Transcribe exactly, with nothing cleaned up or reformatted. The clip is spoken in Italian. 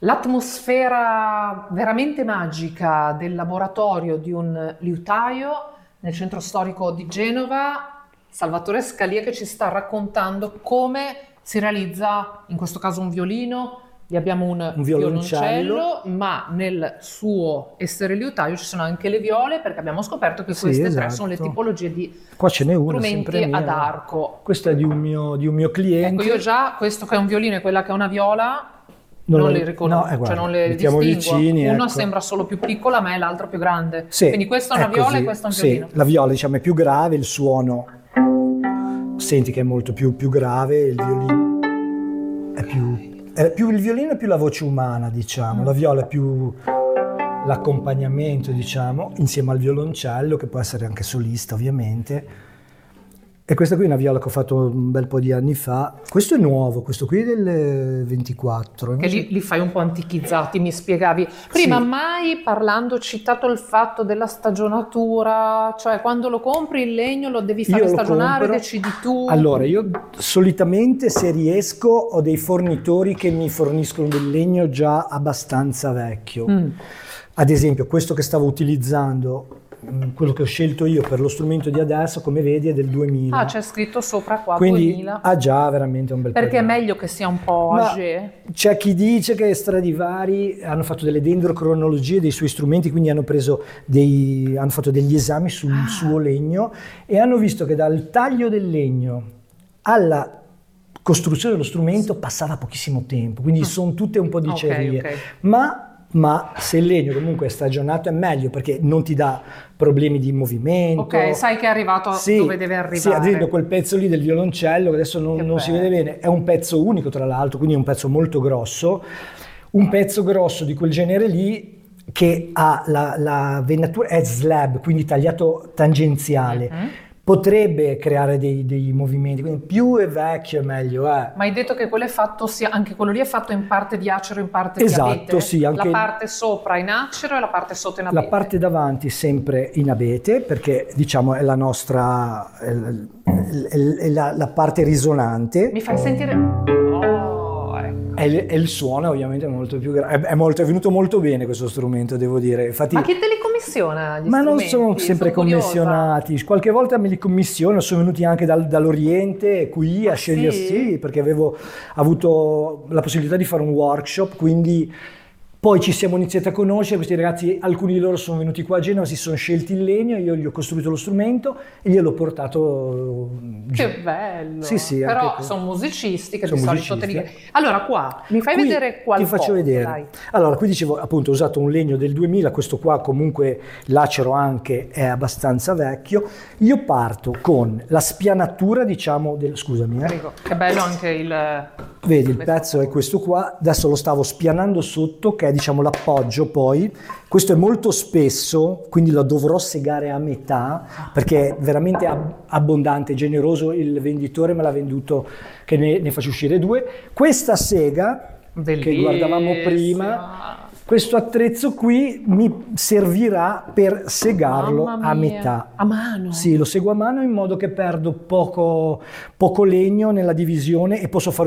L'atmosfera veramente magica del laboratorio di un liutaio nel centro storico di Genova, Salvatore Scalia, che ci sta raccontando come si realizza in questo caso un violino. Lì abbiamo un, un violoncello. violoncello, ma nel suo essere liutaio ci sono anche le viole, perché abbiamo scoperto che sì, queste esatto. tre sono le tipologie di Qua ce n'è una, strumenti sempre mia. ad arco. Questo è di un mio, di un mio cliente. Ecco, io già questo che è un violino e quella che è una viola non, non la, li riconosco, no, eh, guarda, cioè non le mettiamo distinguo. vicini, Uno ecco. sembra solo più piccola a me, l'altro più grande. Sì, Quindi questa è una è viola così. e questo è un Sì, violino. la viola diciamo è più grave, il suono senti che è molto più, più grave, il violino è più, è più il violino è più la voce umana, diciamo, mm. la viola è più l'accompagnamento, diciamo, insieme al violoncello, che può essere anche solista ovviamente. E questa qui è una viola che ho fatto un bel po' di anni fa. Questo è nuovo, questo qui è del ventiquattro. Che li, li fai un po' antichizzati, mi spiegavi. Prima sì. mai parlando citato il fatto della stagionatura, cioè quando lo compri il legno lo devi fare io stagionare, decidi tu? Allora, io solitamente se riesco ho dei fornitori che mi forniscono del legno già abbastanza vecchio. Mm. Ad esempio questo che stavo utilizzando, quello che ho scelto io per lo strumento di adesso, come vedi, è del duemila. Ah, c'è scritto sopra qua quindi duemila. Ha già veramente un bel po'. Perché è meglio che sia un po' âgé? C'è chi dice che Stradivari hanno fatto delle dendrocronologie dei suoi strumenti, quindi hanno preso dei, hanno fatto degli esami sul ah. suo legno e hanno visto che dal taglio del legno alla costruzione dello strumento passava pochissimo tempo, quindi mm. sono tutte un po' dicerie. Okay, okay. Ma ma se il legno comunque è stagionato è meglio, perché non ti dà problemi di movimento. Ok, sai che è arrivato sì, dove deve arrivare. Sì, ad esempio quel pezzo lì del violoncello, che adesso non, non si vede bene, è un pezzo unico tra l'altro, quindi è un pezzo molto grosso, un pezzo grosso di quel genere lì che ha la, la venatura, è slab, quindi tagliato tangenziale. Mm-hmm. Potrebbe creare dei, dei movimenti, quindi più è vecchio è meglio. Eh. Ma hai detto che quello è fatto, sia, anche quello lì è fatto in parte di acero, in parte esatto, di abete? Sì, anche la parte sopra in acero e la parte sotto in abete? La parte davanti sempre in abete, perché diciamo è la nostra, è, è, è la, la parte risonante. Mi fai sentire... Oh, ecco. E il, il suono ovviamente è molto più grande, è, molto, è venuto molto bene questo strumento, devo dire. Infatti, ma chi te li commissiona gli ma strumenti? non sono sempre sono commissionati, curiosa. Qualche volta me li commissiono, sono venuti anche dal, dall'Oriente qui ah, a scegliere, sì? sì, perché avevo avuto la possibilità di fare un workshop, quindi poi ci siamo iniziati a conoscere, questi ragazzi, alcuni di loro sono venuti qua a Genova, si sono scelti il legno, io gli ho costruito lo strumento e gliel'ho portato giù. Che bello! Sì, sì, però sono musicisti che sono di musicisti. solito te li... Allora qua, mi fai qui vedere qualcosa? Ti faccio vedere. Dai. Allora, qui dicevo, appunto, ho usato un legno del duemila, questo qua comunque l'acero anche è abbastanza vecchio. Io parto con la spianatura, diciamo, del... scusami. Eh. Prego. Che bello anche il... Vedi, il pezzo è questo qua, adesso lo stavo spianando sotto, che è diciamo l'appoggio poi. Questo è molto spesso, quindi lo dovrò segare a metà, perché è veramente ab- abbondante, generoso, il venditore me l'ha venduto che ne, ne faccio uscire due. Questa sega, bellissima, che guardavamo prima, questo attrezzo qui mi servirà per segarlo a metà. A mano? Sì, lo sego a mano in modo che perdo poco, poco legno nella divisione e posso fare